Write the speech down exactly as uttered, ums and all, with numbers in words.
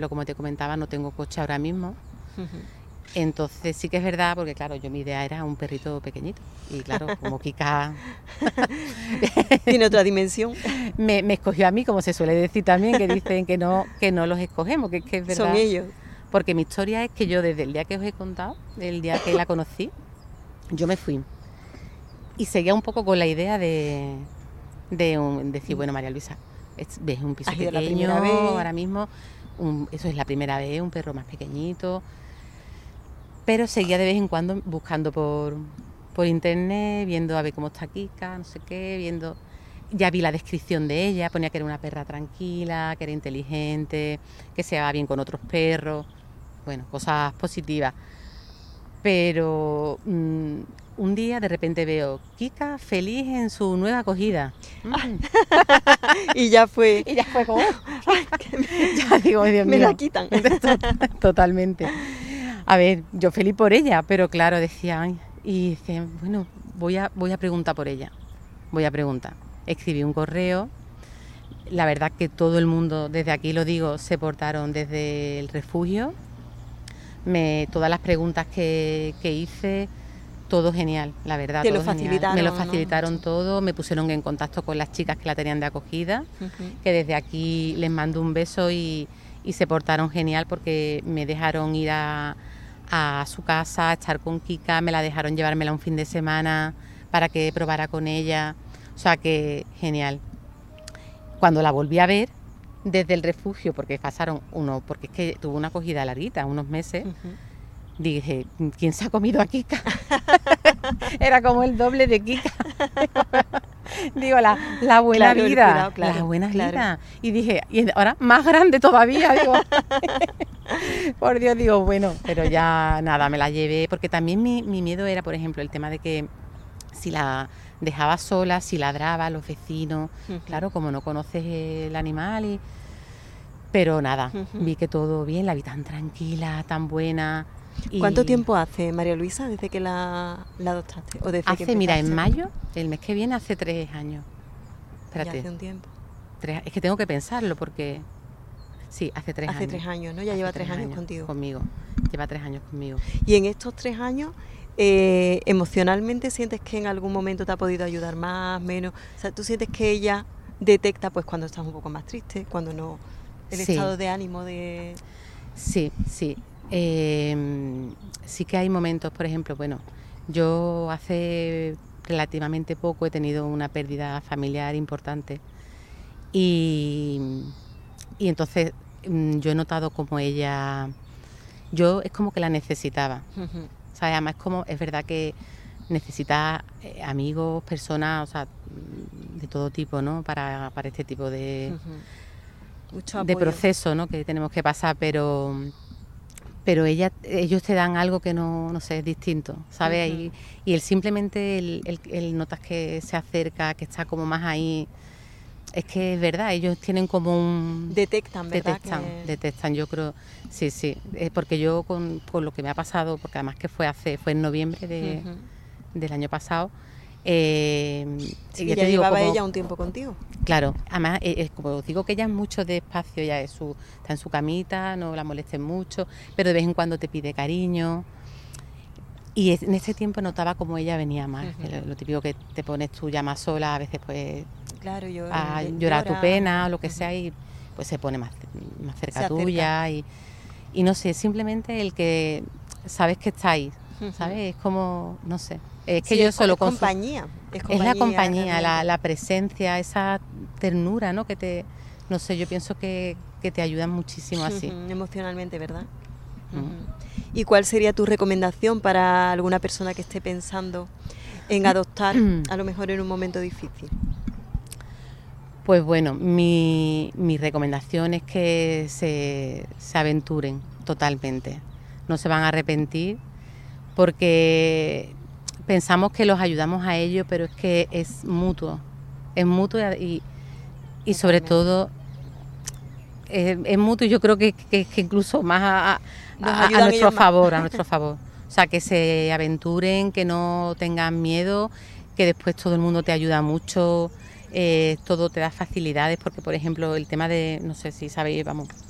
ejemplo, como te comentaba, no tengo coche ahora mismo. Uh-huh. Entonces sí que es verdad, porque claro, yo mi idea era un perrito pequeñito. Y claro, como Kika tiene otra dimensión. me, me escogió a mí, como se suele decir también, que dicen que no, que no los escogemos, que es que es verdad. Son ellos. Porque mi historia es que yo desde el día que os he contado, el día que la conocí, yo me fui. Y seguía un poco con la idea de, de un, decir, bueno, María Luisa, es, ves un piso pequeño ahora mismo, un, eso es la primera vez, un perro más pequeñito. Pero seguía de vez en cuando buscando por, por internet, viendo a ver cómo está Kika, no sé qué, viendo... Ya vi la descripción de ella, ponía que era una perra tranquila, que era inteligente, que se llevaba bien con otros perros, bueno, cosas positivas. Pero mmm, un día de repente veo Kika feliz en su nueva acogida. Mm. y ya fue... Y ya fue como... ya digo, Dios me mío. la quitan. Totalmente. A ver, yo feliz por ella, pero claro, decía, ay, y dice, bueno, voy a, voy a preguntar por ella, voy a preguntar. Escribí un correo, la verdad que todo el mundo, desde aquí lo digo, se portaron desde el refugio, me, todas las preguntas que, que hice, todo genial, la verdad. Te todo lo facilitaron, me lo facilitaron, ¿no? todo, me pusieron en contacto con las chicas que la tenían de acogida, uh-huh. que desde aquí les mando un beso y, y se portaron genial porque me dejaron ir a... a su casa, a estar con Kika, me la dejaron llevármela un fin de semana para que probara con ella, o sea que genial. Cuando la volví a ver desde el refugio, porque pasaron uno, porque es que tuvo una acogida larguita, unos meses, uh-huh. dije, ¿quién se ha comido a Kika? Era como el doble de Kika. Digo, la, la buena claro, vida, cuidado, claro, la buena claro. vida. Y dije, y ahora más grande todavía, digo. Por Dios, digo, bueno, pero ya nada, me la llevé, porque también mi, mi miedo era, por ejemplo, el tema de que si la dejaba sola, si ladraba, los vecinos, uh-huh. claro, como no conoces el animal, y... pero nada, uh-huh. vi que todo bien, la vi tan tranquila, tan buena. Y... ¿Cuánto tiempo hace, María Luisa, desde que la, la adoptaste? ¿O desde hace, que mira, en mayo, el mes que viene, hace tres años. Espérate. Ya hace un tiempo. Tres, es que tengo que pensarlo porque... Sí, hace tres hace años. Hace tres años, ¿no? Ya hace lleva tres, tres años, años contigo. Conmigo, lleva tres años conmigo. Y en estos tres años, eh, ¿emocionalmente sientes que en algún momento te ha podido ayudar más, menos? O sea, ¿tú sientes que ella detecta pues cuando estás un poco más triste, cuando no... el sí. estado de ánimo de... Sí, sí. Eh, sí que hay momentos, por ejemplo, bueno, yo hace relativamente poco he tenido una pérdida familiar importante y, y entonces yo he notado como ella, yo es como que la necesitaba, uh-huh. o sea, además es como, es verdad que necesita eh, amigos, personas, o sea, de todo tipo, ¿no? Para, para este tipo de, uh-huh. Mucho de proceso, ¿no? Que tenemos que pasar, pero pero ella, ellos te dan algo que no, no sé, es distinto, ¿sabes? Uh-huh. y, y el simplemente el, el, el notas que se acerca, que está como más ahí. Es que es verdad, ellos tienen como un... Detectan, ¿verdad? Detectan, que... detectan, yo creo, sí, sí, eh, porque yo con, con lo que me ha pasado, porque además que fue hace fue en noviembre de, uh-huh. del año pasado, eh, sí, ya te digo, llevaba como, ella un tiempo contigo. Claro, además, eh, como os digo que ella es mucho de espacio, ya es su, está en su camita, no la molesten mucho, pero de vez en cuando te pide cariño. Y en ese tiempo notaba como ella venía más, uh-huh. lo, lo típico que te pones tú ya más sola, a veces pues claro, yo, a yo, llorar llora. tu pena o lo que uh-huh. sea, y pues se pone más, más cerca tuya y, y no sé, simplemente el que sabes que está ahí, uh-huh. ¿sabes? Es como, no sé, es que sí, yo es, solo es con compañía, su, es compañía, es la compañía, la, la presencia, esa ternura, ¿no? Que te, no sé, yo pienso que, que te ayudan muchísimo así. Uh-huh. Emocionalmente, ¿verdad? Uh-huh. ¿Y cuál sería tu recomendación para alguna persona que esté pensando en adoptar, a lo mejor en un momento difícil? Pues bueno, mi, mi recomendación es que se, se aventuren totalmente. No se van a arrepentir porque pensamos que los ayudamos a ellos, pero es que es mutuo. Es mutuo y, y sobre todo es, es mutuo y yo creo que, que, que incluso más a, a, a, a nuestro favor, más. a nuestro favor. O sea, que se aventuren, que no tengan miedo, que después todo el mundo te ayuda mucho. Eh, todo te da facilidades porque, por ejemplo, el tema de, no sé si sabéis, vamos,